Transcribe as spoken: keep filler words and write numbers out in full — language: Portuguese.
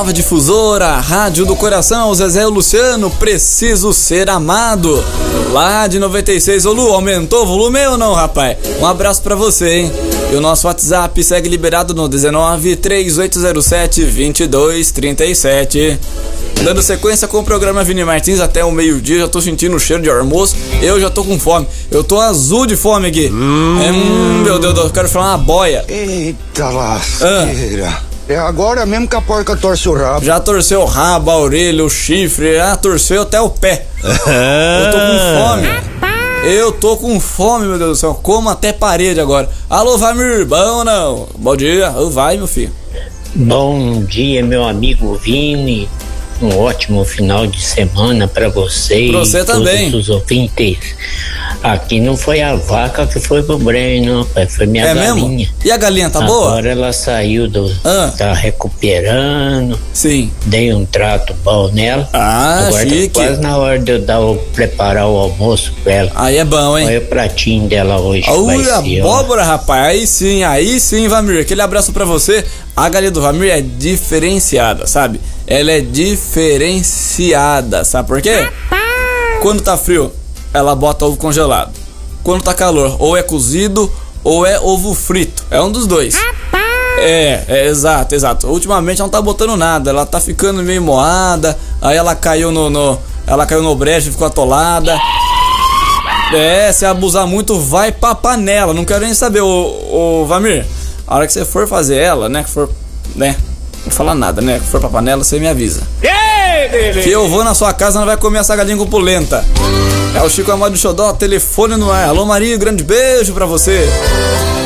Nova Difusora, Rádio do Coração, Zezé e o Luciano, Preciso Ser Amado. Lá de noventa e seis, ô Lu, aumentou o volume ou não, rapaz? Um abraço pra você, hein? E o nosso WhatsApp segue liberado no dezenove, três oito zero sete, vinte e dois trinta e sete. Dando sequência com o programa Vini Martins até o meio-dia, já tô sentindo o cheiro de almoço, eu já tô com fome, eu tô azul de fome aqui. Hum, é, hum meu Deus, eu quero falar uma boia. Eita lasqueira. Ah. É agora mesmo que a porca torce o rabo. Já torceu o rabo, a orelha, o chifre, já torceu até o pé. Eu tô com fome. Eu tô com fome, meu Deus do céu. Como até parede agora. Alô, Vamir, bom ou não? Bom dia. Vai, meu filho. Bom dia, meu amigo Vini. Um ótimo final de semana pra você, pra você e também. Todos os ouvintes. Aqui não foi a vaca que foi pro breio, não, pai. Foi minha é galinha. Mesmo? E a galinha tá Agora boa? Agora ela saiu do... Ah. Tá recuperando. Sim. Dei um trato bom nela. Ah, agora chique. Tá quase na hora de eu dar o, preparar o almoço pra ela. Aí é bom, hein? Olha o pratinho dela hoje. Olha a abóbora, rapaz. Aí sim, aí sim, Vamir. Aquele abraço pra você. A galinha do Vamir é diferenciada, sabe? Ela é diferenciada, sabe por quê? Quando tá frio, ela bota ovo congelado. Quando tá calor, ou é cozido ou é ovo frito. É um dos dois. É, é, exato, exato. Ultimamente ela não tá botando nada, ela tá ficando meio moada. Aí ela caiu no, no ela caiu no brejo e ficou atolada. É, se abusar muito, vai pra panela. Não quero nem saber, ô, ô Vamir. A hora que você for fazer ela, né, que for, né, não falar nada, né, que for pra panela, você me avisa. Que eu vou na sua casa, não vai comer essa galinha com polenta. É o Chico Amado Xodó, telefone no ar. Alô, Maria, grande beijo pra você.